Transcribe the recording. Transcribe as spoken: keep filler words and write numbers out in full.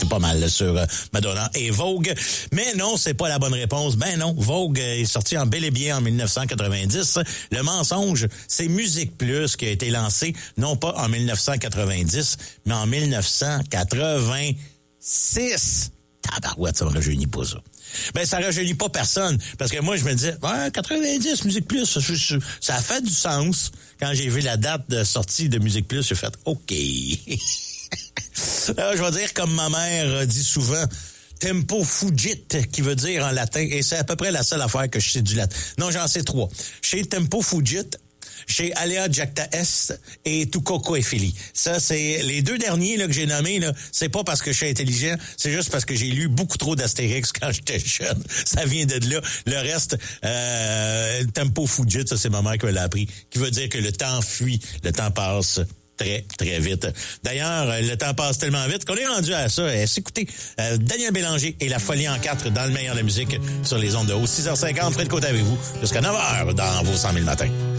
pas mal là, sur euh, Madonna et Vogue. Mais non, c'est pas la bonne réponse. Ben non, Vogue est sorti en bel et bien en dix-neuf cent quatre-vingt-dix. Le mensonge, c'est Musique Plus qui a été lancé, non pas en dix-neuf cent quatre-vingt-dix, mais en dix-neuf cent quatre-vingt-six. Tabarouette, ça me rajeunit pas ça. Ben, ça rajeunit pas personne. Parce que moi, je me disais, ouais, quatre-vingt-dix, Musique Plus, ça, ça a fait du sens. Quand j'ai vu la date de sortie de Musique Plus, j'ai fait, OK. Alors, je vais dire, comme ma mère dit souvent, tempo fugit, qui veut dire en latin, et c'est à peu près la seule affaire que je sais du latin. Non, j'en sais trois. Chez tempo fugit, chez Alea Jacta Est et Tukoko et Philly. Ça, c'est les deux derniers là, que j'ai nommés. Là, c'est pas parce que je suis intelligent, c'est juste parce que j'ai lu beaucoup trop d'Astérix quand j'étais jeune. Ça vient de là. Le reste, euh, tempo fugit, ça c'est ma mère qui me l'a appris, qui veut dire que le temps fuit, le temps passe très, très vite. D'ailleurs, le temps passe tellement vite qu'on est rendu à ça. Écoutez, euh, Daniel Bélanger et la folie en quatre dans le meilleur de la musique sur les ondes de haut. six heures cinquante, Fred Côté avec vous, jusqu'à neuf heures dans vos cent mille matins.